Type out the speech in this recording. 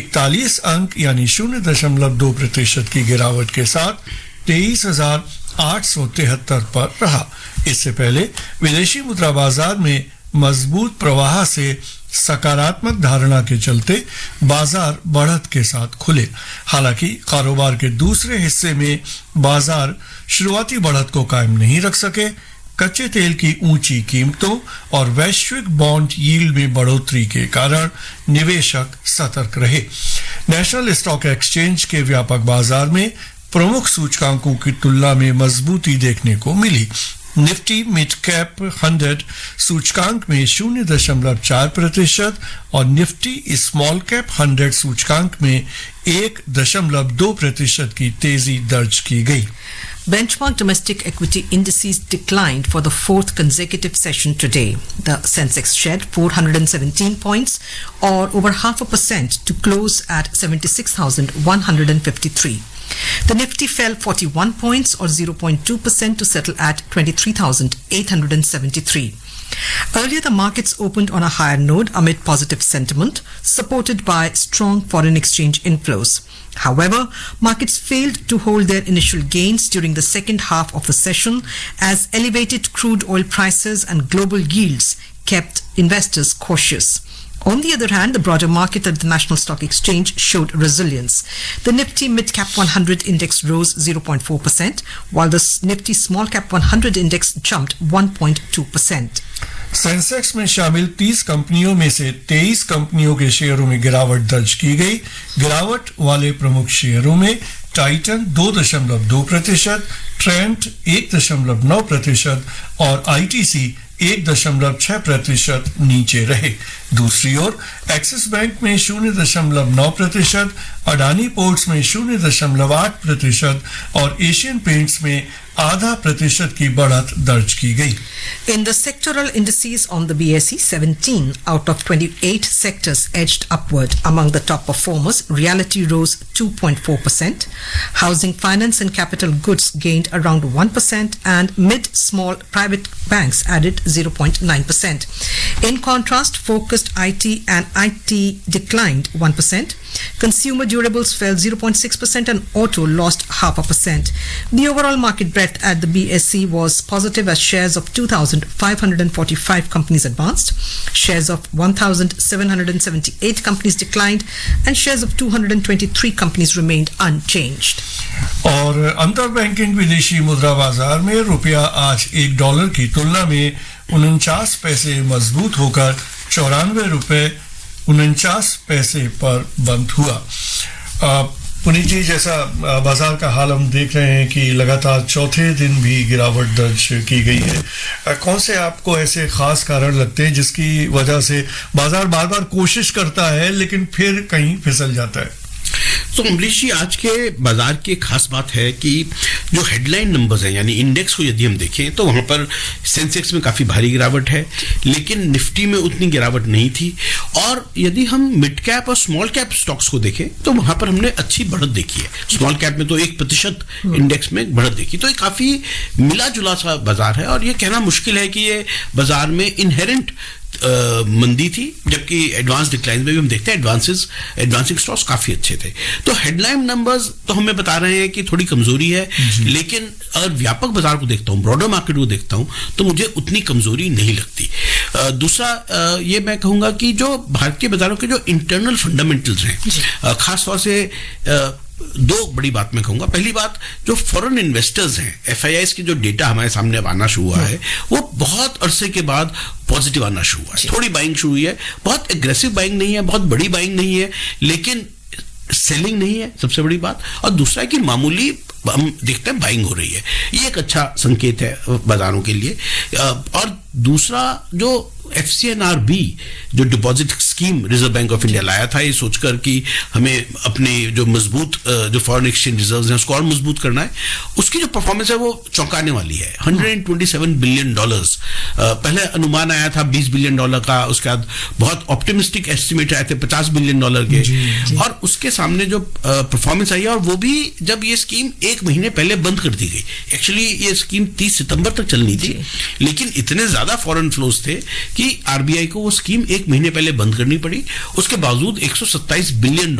41 अंक यानी 0.2% की गिरावट के साथ 23,873 पर रहा। इससे पहले विदेशी मुद्रा बाजार में मजबूत प्रवाह से सकारात्मक धारणा के चलते बाजार बढ़त के साथ खुले। हालांकि कारोबार के दूसरे हिस्से में बाजार शुरुआती बढ़त को कायम नहीं रख सके। कच्चे तेल की ऊंची कीमतों और वैश्विक बॉन्ड यील्ड में बढ़ोतरी के कारण निवेशक सतर्क रहे। नेशनल स्टॉक एक्सचेंज के व्यापक बाजार में प्रमुख सूचकांकों की तुलना में मजबूती देखने को मिली। निफ्टी मिड कैप 100 सूचकांक में 0.4% और निफ्टी स्मॉल कैप 100 सूचकांक में 1.2% की तेजी दर्ज की गई। Benchmark domestic equity indices declined for the fourth consecutive session today. The Sensex shed 417 points or over 0.5% to close at 76,153. The Nifty fell 41 points or 0.2% to settle at 23,873. Earlier, the markets opened on a higher note amid positive sentiment, supported by strong foreign exchange inflows. However, markets failed to hold their initial gains during the second half of the session as elevated crude oil prices and global yields kept investors cautious. On the other hand, the broader market at the National Stock Exchange showed resilience. The Nifty Mid Cap 100 index rose 0.4%, while the Nifty Small Cap 100 index jumped 1.2%. Sensex में शामिल 30 कंपनियों में से 23 कंपनियों के शेयरों में गिरावट दर्ज की गई। गिरावट वाले प्रमुख शेयरों में टाइटन 2.2%, ट्रेंट 1.9% और आईटीसी 1.6% नीचे रहे। दूसरी ओर एक्सिस बैंक में 0.9%, अडानी पोर्ट्स में 0.8% और एशियन पेंट्स में 0.5% की बढ़त दर्ज की गई। In the sectoral indices on the BSE, 17 out of 28 sectors edged upward. Among the top performers, realty rose 2.4%, housing, finance and capital goods gained around 1%, and mid-small private banks added 0.9%. In contrast, focused IT and IT declined 1%. Consumer durables fell 0.6% and auto lost 0.5%. The overall market breadth at the BSE was positive as shares of 2,545 companies advanced, shares of 1,778 companies declined, and shares of 223 companies remained unchanged. और अंतर banking विदेशी मुद्रा बाजार में रुपया आज $1 की तुलना में 49 पैसे मजबूत होकर 94 रुपए 49 पैसे पर बंद हुआ। पुनीत जी, जैसा बाजार का हाल हम देख रहे हैं कि लगातार चौथे दिन भी गिरावट दर्ज की गई है। कौन से आपको ऐसे खास कारण लगते हैं जिसकी वजह से बाजार बार बार कोशिश करता है लेकिन फिर कहीं फिसल जाता है? तो अमरीश जी, आज के बाजार की खास बात है कि जो हेडलाइन नंबर्स हैं यानी इंडेक्स को यदि हम देखें तो वहां पर सेंसेक्स में काफी भारी गिरावट है, लेकिन निफ्टी में उतनी गिरावट नहीं थी। और यदि हम मिड कैप और स्मॉल कैप स्टॉक्स को देखें तो वहां पर हमने अच्छी बढ़त देखी है। स्मॉल कैप में तो 1% इंडेक्स में बढ़त देखी, तो ये काफी मिला जुला सा बाजार है। और ये कहना मुश्किल है कि ये बाजार में इनहेरेंट मंदी थी, जबकि एडवांस डिक्लाइन में भी हम देखते हैं एडवांसिंग स्टॉक्स काफी अच्छे थे। तो हेडलाइन नंबर्स तो हमें बता रहे हैं कि थोड़ी कमजोरी है, लेकिन अगर व्यापक बाजार को देखता हूं, ब्रॉडर मार्केट को देखता हूं, तो मुझे उतनी कमजोरी नहीं लगती। दूसरा ये मैं कहूंगा कि जो भारतीय बाजारों के जो इंटरनल फंडामेंटल्स हैं, खासतौर से दो बड़ी बात मैं कहूंगा। पहली बात, जो फॉरेन इन्वेस्टर्स हैं, FIIs की जो डेटा हमारे सामने अब आना शुरू हुआ है, वो बहुत अरसे के बाद पॉजिटिव आना शुरू हुआ है। थोड़ी बाइंग शुरू हुई है, बहुत एग्रेसिव बाइंग नहीं है, बहुत बड़ी बाइंग नहीं है, लेकिन सेलिंग नहीं है, सबसे बड़ी बात। और दूसरा है कि मामूली हम देखते हैं बाइंग हो रही है, ये एक अच्छा संकेत है बाजारों के लिए। और दूसरा, जो FCNRB जो deposit scheme reserve bank of India लाया था, ये सोचकर कि हमें अपने जो मजबूत जो फॉरेन एक्सचेंज रिजर्व्स हैं उसको और मजबूत करना है, उसकी जो परफॉर्मेंस है वो चौंकाने वाली है। $127 बिलियन, पहले अनुमान आया था $20 बिलियन का, उसके बाद बहुत ऑप्टिमिस्टिक एस्टिमेट आए थे $50 बिलियन के, और उसके सामने जो परफॉर्मेंस आई है, और वो भी जब ये स्कीम 1 महीने पहले बंद कर दी गई। एक्चुअली ये स्कीम 30 सितंबर तक चलनी थी, लेकिन इतने ज्यादा फॉरेन फ्लोज थे कि RBI को वो स्कीम 1 महीने पहले बंद करनी पड़ी। उसके बावजूद $127 बिलियन